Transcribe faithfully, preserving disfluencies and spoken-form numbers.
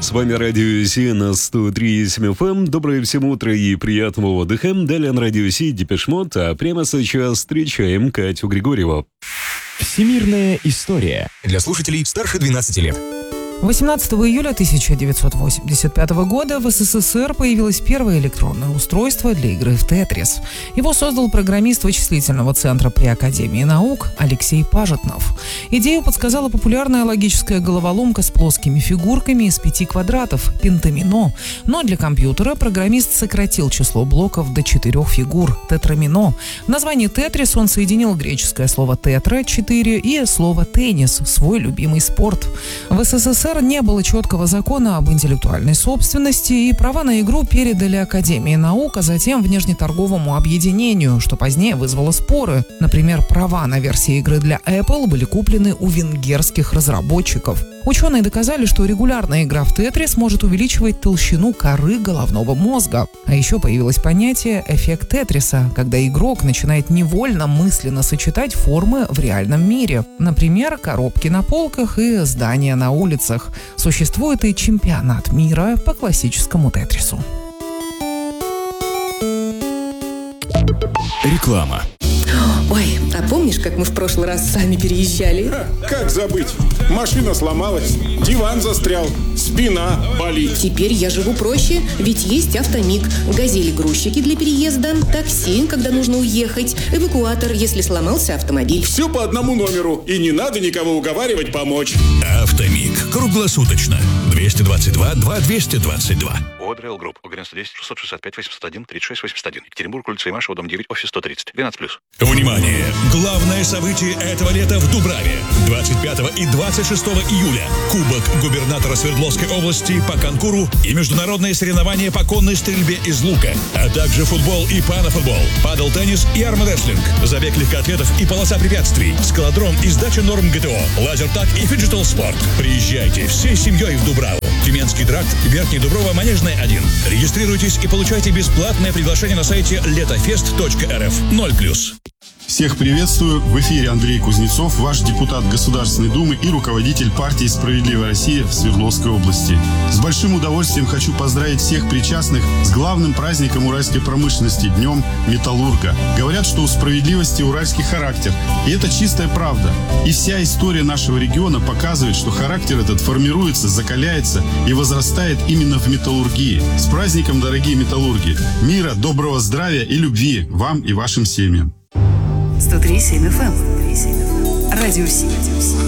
С вами Радио Си на сто три и семь эф эм. Доброе всем утро и приятного отдыха. Далее на Радио Си Депеш Мод, а прямо сейчас встречаем Катю Григорьеву. Всемирная история для слушателей старше двенадцати лет. восемнадцатого июля тысяча девятьсот восемьдесят пятого года в эс эс эс эр появилось первое электронное устройство для игры в «Тетрис». Его создал программист вычислительного центра при Академии наук Алексей Пажетнов. Идею подсказала популярная логическая головоломка с плоскими фигурками из пяти квадратов – пентамино. Но для компьютера программист сократил число блоков до четырех фигур – тетрамино. В названии «Тетрис» он соединил греческое слово «тетра» – четыре и слово «теннис» – свой любимый спорт. В эс эс эс эр не было четкого закона об интеллектуальной собственности, и права на игру передали Академии наук, а затем внешнеторговому объединению, что позднее вызвало споры. Например, права на версии игры для Apple были куплены у венгерских разработчиков. Ученые доказали, что регулярная игра в «Тетрис» может увеличивать толщину коры головного мозга. А еще появилось понятие «эффект Тетриса», когда игрок начинает невольно мысленно сочетать формы в реальном мире. Например, коробки на полках и здания на улицах. Существует и чемпионат мира по классическому «Тетрису». Реклама. Ой, а помнишь, как мы в прошлый раз сами переезжали? Ха, как забыть? Машина сломалась, диван застрял, спина болит. Теперь я живу проще, ведь есть Автомиг. Газели-грузчики для переезда, такси, когда нужно уехать, эвакуатор, если сломался автомобиль. Все по одному номеру, и не надо никого уговаривать помочь. Автомиг. Круглосуточно. двести двадцать два два двести двадцать два. Одрейл Групп. ОГРН сто десять шестьсот шестьдесят пять восемьсот один тридцать шесть восемьдесят один. Екатеринбург, улица Имашева, дом девять, офис сто тридцать. двенадцать плюс. Внимание! Главное событие этого лета в Дубраве. двадцать пятого и двадцать шестого июля. Кубок губернатора Свердловской области по конкуру и международные соревнования по конной стрельбе из лука, а также футбол и панофутбол, падл-теннис и армрестлинг, забег легкоатлетов и полоса препятствий, скалодром и сдача норм гэ тэ о, лазертаг и фиджитал спорт. Приезжайте всей семьей в Дубраву. Тюменский тракт, Верхний Дуброва, Манежная один. Регистрируйтесь и получайте бесплатное приглашение на сайте летофест точка эр эф. ноль плюс. Всех приветствую. В эфире Андрей Кузнецов, ваш депутат Государственной Думы и руководитель партии «Справедливая Россия» в Свердловской области. С большим удовольствием хочу поздравить всех причастных с главным праздником уральской промышленности – Днем металлурга. Говорят, что у справедливости уральский характер. И это чистая правда. И вся история нашего региона показывает, что характер этот формируется, закаляется и возрастает именно в металлургии. С праздником, дорогие металлурги! Мира, доброго здравия и любви вам и вашим семьям. сто три и семь эф эм. Радио Си.